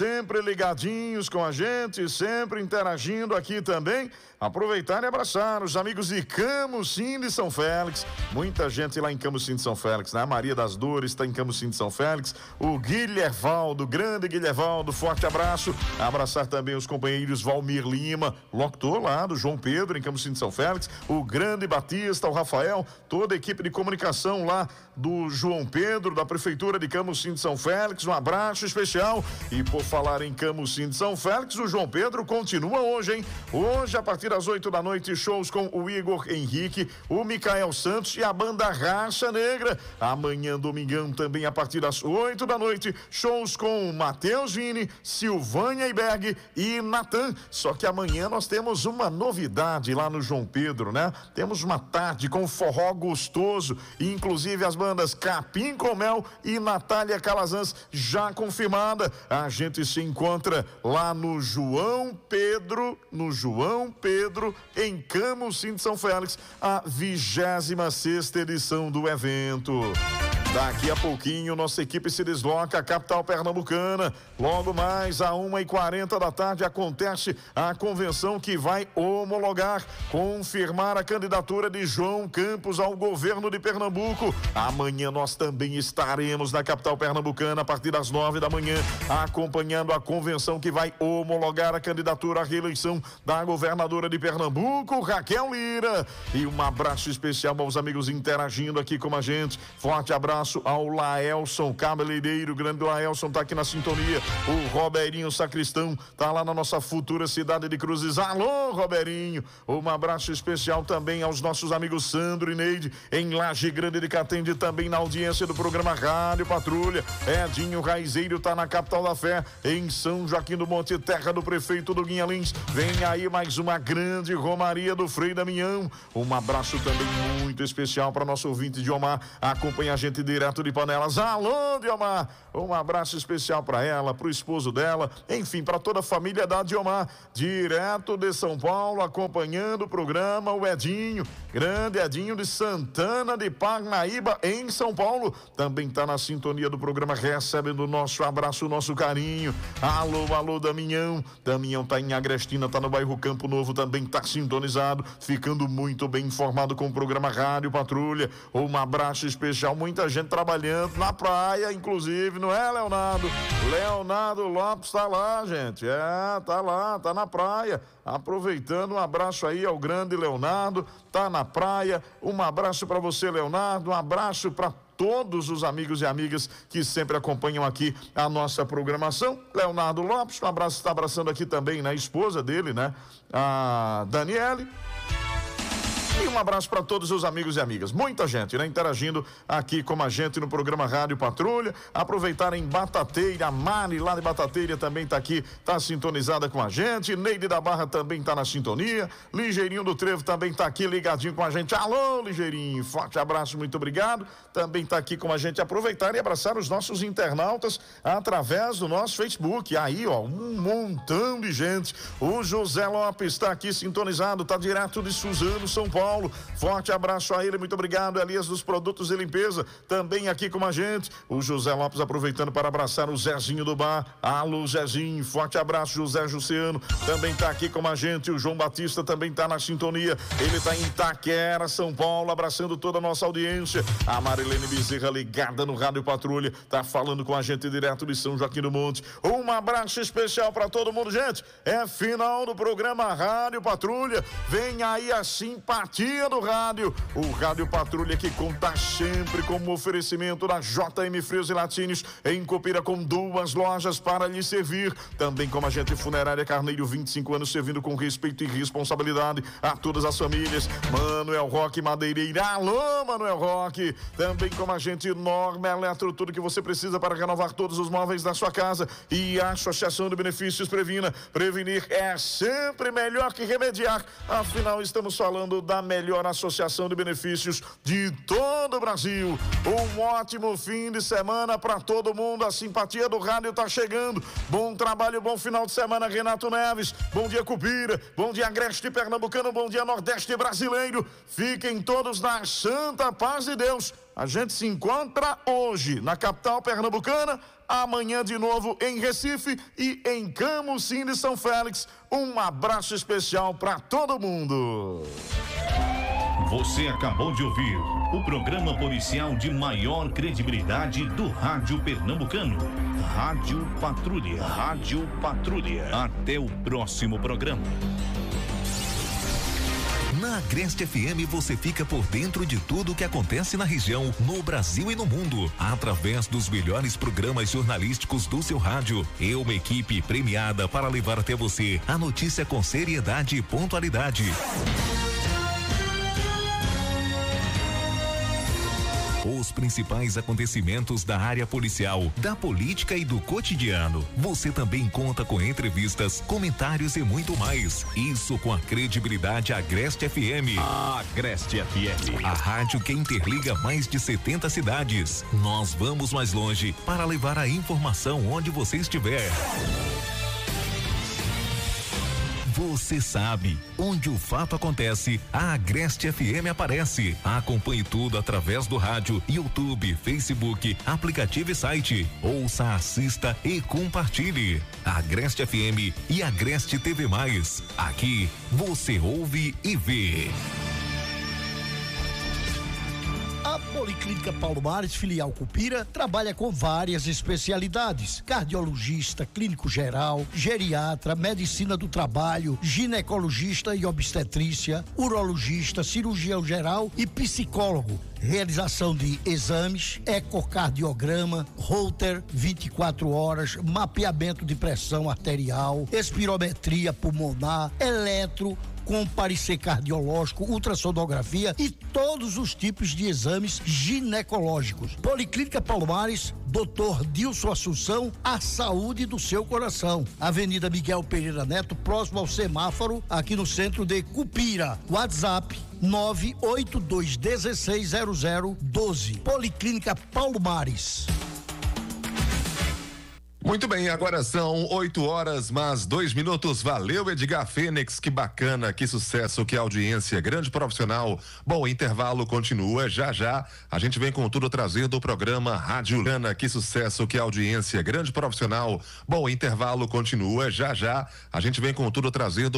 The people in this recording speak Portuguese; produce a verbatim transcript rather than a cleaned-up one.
Sempre ligadinhos com a gente, sempre interagindo aqui também. Aproveitar e abraçar os amigos de Camusim de São Félix. Muita gente lá em Camusim de São Félix, né? A Maria das Dores está em Camusim de São Félix. O Guilhervaldo, grande Guilhervaldo, forte abraço. Abraçar também os companheiros Valmir Lima, locutor lá do João Pedro, em Camusim de São Félix. O grande Batista, o Rafael, toda a equipe de comunicação lá do João Pedro, da Prefeitura de Camusim de São Félix. Um abraço especial. E por falar em Camusim de São Félix, o João Pedro continua hoje, hein? Hoje, a partir das oito da noite, shows com o Igor Henrique, o Micael Santos e a banda Raça Negra. Amanhã, domingão, também a partir das oito da noite, shows com Matheus Vini, Silvânia Iberg e Natan. Só que amanhã nós temos uma novidade lá no João Pedro, né? Temos uma tarde com forró gostoso, e inclusive as bandas Capim com Mel e Natália Calazans já confirmada. A gente se encontra lá no João Pedro, no João Pedro, em Camusim de São Félix, a vigésima sexta edição do evento. Daqui a pouquinho, nossa equipe se desloca à capital pernambucana. Logo mais, a uma e quarenta da tarde, acontece a convenção que vai homologar, confirmar a candidatura de João Campos ao governo de Pernambuco. Amanhã nós também estaremos na capital pernambucana a partir das nove da manhã, acompanhando a convenção que vai homologar a candidatura à reeleição da governadora de Pernambuco, Raquel Lira. E um abraço especial aos amigos interagindo aqui com a gente. Forte abraço ao Laelson Cabeleireiro, grande Laelson tá aqui na sintonia. O Roberinho Sacristão tá lá na nossa futura cidade de Cruzes. Alô, Roberinho! Um abraço especial também aos nossos amigos Sandro e Neide em Laje Grande de Catende, também na audiência do programa Rádio Patrulha. Edinho Raizeiro tá na capital da fé, em São Joaquim do Monte, terra do prefeito do Guinhalins. Vem aí mais uma grande romaria do Frei Damião. Um abraço também muito especial para nosso ouvinte Diomar, acompanha a gente direto de Panelas. Alô, Diomar! Um abraço especial para ela, para o esposo dela, enfim, para toda a família da Diomar, direto de São Paulo, acompanhando o programa, o Edinho, grande Edinho de Santana de Parnaíba, em São Paulo, também está na sintonia do programa, recebendo o nosso abraço, o nosso carinho. Alô, alô, Damião. Damião tá em Agrestina, tá no bairro Campo Novo, também tá sintonizado, ficando muito bem informado com o programa Rádio Patrulha. Um abraço especial, muita gente trabalhando na praia, inclusive, não é, Leonardo? Leonardo Lopes tá lá, gente, é, tá lá, tá na praia, aproveitando. Um abraço aí ao grande Leonardo, tá na praia. Um abraço para você, Leonardo, um abraço para todos os amigos e amigas que sempre acompanham aqui a nossa programação. Leonardo Lopes, um abraço, está abraçando aqui também, né, a esposa dele, né, a Daniele. E um abraço para todos os amigos e amigas. Muita gente, né, interagindo aqui com a gente no programa Rádio Patrulha. Aproveitar em Batateira, a Mari lá de Batateira também tá aqui, tá sintonizada com a gente. Neide da Barra também tá na sintonia. Ligeirinho do Trevo também tá aqui ligadinho com a gente. Alô, Ligeirinho, forte abraço, muito obrigado. Também tá aqui com a gente. Aproveitar e abraçar os nossos internautas através do nosso Facebook. Aí, ó, um montão de gente. O José Lopes tá aqui sintonizado, tá direto de Suzano, São Paulo. Forte abraço a ele, muito obrigado. Elias dos Produtos de Limpeza, também aqui com a gente. O José Lopes aproveitando para abraçar o Zezinho do Bar. Alô, Zezinho, forte abraço. José Jussiano também tá aqui com a gente. O João Batista também tá na sintonia. Ele tá em Itaquera, São Paulo, abraçando toda a nossa audiência. A Marilene Bezerra ligada no Rádio Patrulha, tá falando com a gente direto de São Joaquim do Monte. Um abraço especial para todo mundo, gente. É final do programa Rádio Patrulha. Vem aí a simpatia do rádio, o Rádio Patrulha, que conta sempre com o oferecimento da J M Frios e Laticínios em Copira, com duas lojas para lhe servir. Também como agente Funerária Carneiro, vinte e cinco anos servindo com respeito e responsabilidade a todas as famílias. Manuel Roque Madeireira, alô Manuel Roque. Também como agente Norma Eletro, tudo que você precisa para renovar todos os móveis da sua casa. E a Associação de Benefícios Previna, prevenir é sempre melhor que remediar, afinal estamos falando da melhor associação de benefícios de todo o Brasil. Um ótimo fim de semana para todo mundo. A simpatia do rádio tá chegando. Bom trabalho, bom final de semana, Renato Neves. Bom dia, Cupira. Bom dia, Agreste Pernambucano. Bom dia, Nordeste brasileiro. Fiquem todos na santa paz de Deus. A gente se encontra hoje na capital pernambucana, amanhã de novo em Recife e em Camocim de São Félix. Um abraço especial para todo mundo. Você acabou de ouvir o programa policial de maior credibilidade do rádio pernambucano. Rádio Patrulha. Rádio Patrulha. Até o próximo programa. Na Agreste F M você fica por dentro de tudo o que acontece na região, no Brasil e no mundo, através dos melhores programas jornalísticos do seu rádio. E uma equipe premiada para levar até você a notícia com seriedade e pontualidade. Os principais acontecimentos da área policial, da política e do cotidiano. Você também conta com entrevistas, comentários e muito mais. Isso com a credibilidade Agreste F M. Agreste F M. A rádio que interliga mais de setenta cidades. Nós vamos mais longe para levar a informação onde você estiver. Você sabe, onde o fato acontece, a Agreste F M aparece. Acompanhe tudo através do rádio, YouTube, Facebook, aplicativo e site. Ouça, assista e compartilhe. Agreste F M e Agreste T V mais. Aqui você ouve e vê. A Policlínica Paulo Mares, filial Cupira, trabalha com várias especialidades: cardiologista, clínico geral, geriatra, medicina do trabalho, ginecologista e obstetrícia, urologista, cirurgião geral e psicólogo. Realização de exames, ecocardiograma, Holter vinte e quatro horas, mapeamento de pressão arterial, espirometria pulmonar, eletro, com parecer cardiológico, ultrassonografia e todos os tipos de exames ginecológicos. Policlínica Paulo Mares, doutor Dilson Assunção, a saúde do seu coração. Avenida Miguel Pereira Neto, próximo ao semáforo, aqui no centro de Cupira. WhatsApp nove oito dois um seis zero zero um dois. Policlínica Paulo Mares. Muito bem, agora são oito horas mais dois minutos. Valeu, Edgar Fênix, que bacana, que sucesso, que audiência, grande profissional. Bom, o intervalo continua, já já a gente vem com tudo trazendo o programa Rádio Lana, que sucesso, que audiência, grande profissional. Bom, o intervalo continua, já já a gente vem com tudo trazendo